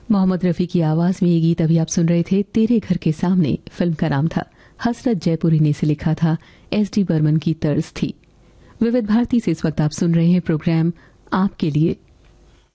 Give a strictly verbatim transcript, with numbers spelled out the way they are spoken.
मोहम्मद रफ़ी की आवाज़ में ये गीत अभी आप सुन रहे थे तेरे घर के सामने फिल्म का नाम था। हसरत जयपुरी ने इसे लिखा था, एस डी बर्मन की तर्ज थी। विविध भारती से इस वक्त आप सुन रहे हैं प्रोग्राम आपके लिए।